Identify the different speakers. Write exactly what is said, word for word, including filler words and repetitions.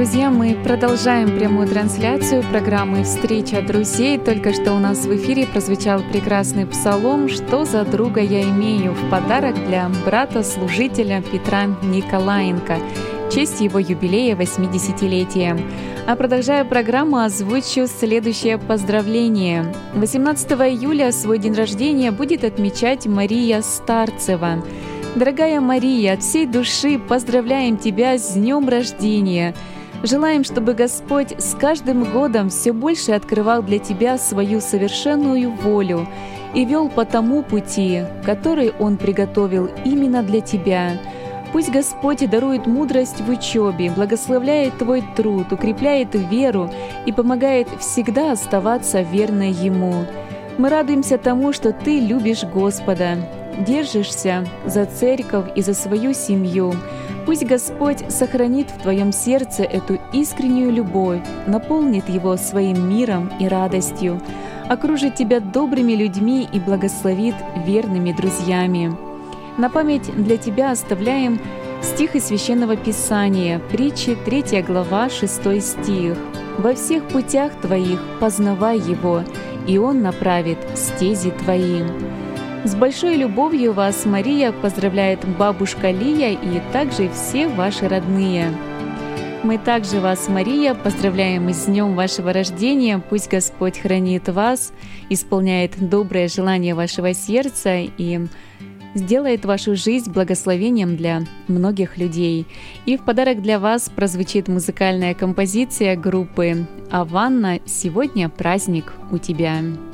Speaker 1: Друзья, мы продолжаем прямую трансляцию программы «Встреча друзей». Только что у нас в эфире прозвучал прекрасный псалом «Что за друга я имею» в подарок для брата-служителя Петра Николаенко в честь его юбилея восьмидесятилетия. А продолжая программу, озвучу следующее поздравление. восемнадцатого июля свой день рождения будет отмечать Мария Старцева. Дорогая Мария, от всей души поздравляем тебя с днем рождения! Желаем, чтобы Господь с каждым годом все больше открывал для тебя свою совершенную волю и вел по тому пути, который Он приготовил именно для тебя. Пусть Господь дарует мудрость в учебе, благословляет твой труд, укрепляет веру и помогает всегда оставаться верной Ему. Мы радуемся тому, что ты любишь Господа, держишься за церковь и за свою семью. Пусть Господь сохранит в твоем сердце эту искреннюю любовь, наполнит его своим миром и радостью, окружит тебя добрыми людьми и благословит верными друзьями. На память для тебя оставляем стих из Священного Писания, Притчи, третья глава, шестой стих. «Во всех путях твоих познавай Его, и Он направит стези твои». С большой любовью вас, Мария, поздравляет бабушка Лия и также все ваши родные. Мы также вас, Мария, поздравляем с днем вашего рождения. Пусть Господь хранит вас, исполняет доброе желание вашего сердца и сделает вашу жизнь благословением для многих людей. И в подарок для вас прозвучит музыкальная композиция группы «Аванна. Сегодня праздник у тебя».